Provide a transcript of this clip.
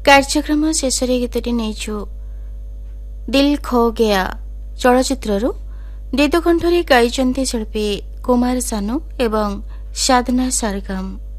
କାର୍ଯ୍ୟକ୍ରମ ଶେଷରେ ଗୀତଟି ନେଇଛୁ ଦିଲ୍ ଖୋ ଗୟା ଚଳଚ୍ଚିତ୍ରରୁ। ଦିଦ କଣ୍ଠରେ ଗାଇଛନ୍ତି ଶିଳ୍ପୀ କୁମାର ସାନୁ ଏବଂ ସାଧନା ସରଗମ।